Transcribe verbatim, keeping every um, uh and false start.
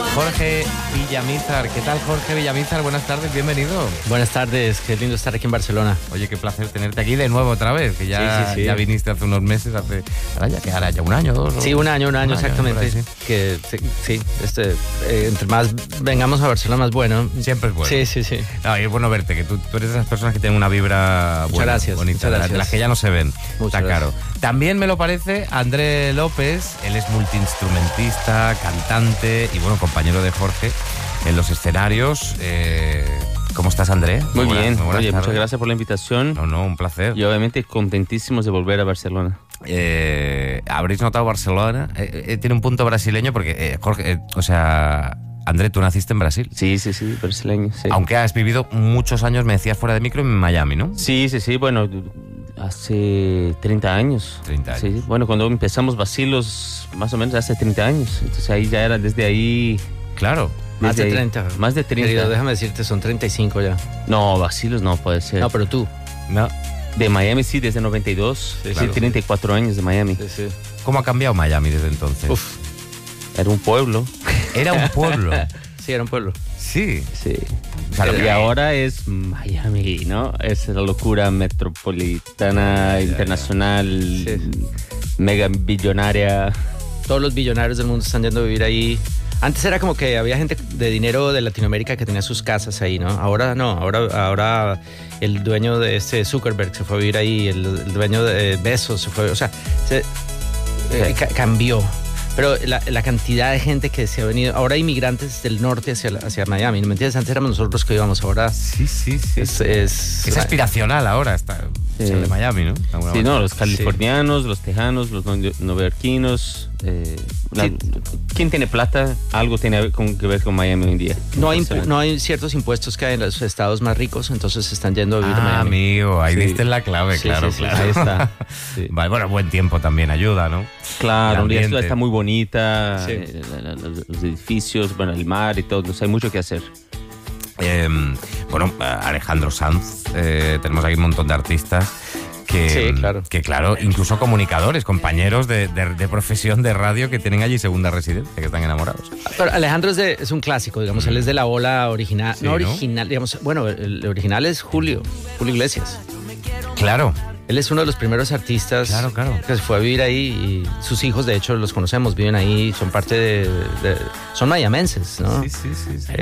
Jorge Villamizar. ¿Qué tal, Jorge Villamizar? Buenas tardes, bienvenido. Buenas tardes, qué lindo estar aquí en Barcelona. Oye, qué placer tenerte aquí de nuevo otra vez, que ya, sí, sí, sí. ya viniste hace unos meses, hace ahora ya, que ahora ya un año, dos. Sí, un año, un año, un exactamente. Año, sí. Que sí, sí este, eh, entre más vengamos a Barcelona, más bueno. Siempre es bueno. Sí, sí, sí. No, y es bueno verte, que tú, tú eres de esas personas que tienen una vibra muchas buena, gracias, bonita, muchas gracias. de las que ya no se ven. Muchas Está gracias. claro. También me lo parece André López, él es multiinstrumentista, cantante y bueno, compañero de Jorge en los escenarios. Eh, ¿Cómo estás, André? Muy, muy bien. Buenas, Oye, tardes. muchas gracias por la invitación. No, no, un placer. Y obviamente contentísimos de volver a Barcelona. Eh, Habréis notado Barcelona. Eh, eh, tiene un punto brasileño porque, eh, Jorge, eh, o sea, André, tú naciste en Brasil. Sí, sí, sí, brasileño, sí. Aunque has vivido muchos años, me decías, fuera de micro, en Miami, ¿no? Sí, sí, sí, bueno, hace treinta años. treinta años. Sí, bueno, cuando empezamos Bacilos, más o menos hace treinta años. Entonces ahí ya era desde ahí... Claro. Más de ahí, treinta. Más de treinta. Querido, déjame decirte, son treinta y cinco ya. No, Bacilos no puede ser. No, pero tú. No. De Miami sí, desde noventa y dos. Sí, Sí, claro. treinta y cuatro años de Miami. Sí, sí. ¿Cómo ha cambiado Miami desde entonces? Uf. Era un pueblo. Era un pueblo. Sí, era un pueblo. Sí. Sí. O sea, lo Y que- ahora es Miami, ¿no? Es la locura metropolitana, Ya, internacional, Sí. mega billonaria. Todos los billonarios del mundo están yendo a vivir ahí. Antes era como que había gente de dinero de Latinoamérica que tenía sus casas ahí, ¿no? Ahora no, ahora, ahora el dueño de este Zuckerberg se fue a vivir ahí, el, el dueño de Bezos se fue, o sea, se, eh, ca- cambió. Pero la, la cantidad de gente que se ha venido, ahora hay inmigrantes del norte hacia, la- hacia Miami, ¿no me entiendes? Antes éramos nosotros los que íbamos, ahora Sí, sí, sí. es... es, Es aspiracional ahora, está, Sí. ser de Miami, ¿no? De alguna Sí, manera. no, los californianos, los tejanos, los no- neoyorquinos. Eh, la- Sí. ¿Quién tiene plata? Algo tiene con- que ver con Miami hoy en día. No hay, impu- no hay ciertos impuestos que hay en los estados más ricos, entonces se están yendo a vivir a Ah, Miami. amigo, ahí Sí. diste en la clave, Sí, claro, sí, sí, claro. Ahí está. Sí. Vale, bueno, buen tiempo también ayuda, ¿no? Claro, El la ciudad ambiente. está muy bonita, Sí. eh, la- la- los, los edificios, bueno, el mar y todo, entonces hay mucho que hacer. Eh, bueno, Alejandro Sanz, eh, tenemos aquí un montón de artistas que, Sí, claro. que claro, incluso comunicadores, compañeros de, de- de profesión de radio que tienen allí segunda residencia, que están enamorados. Pero Alejandro es, de- es un clásico, digamos, él es de la ola original, Sí, no ¿no? original, digamos, bueno, el original es Julio, Julio Iglesias. Claro, Él es uno de los primeros artistas Claro, claro. que se fue a vivir ahí y sus hijos, de hecho, los conocemos, viven ahí, son parte de, de- son mayamenses, ¿no? sí, sí, sí. sí.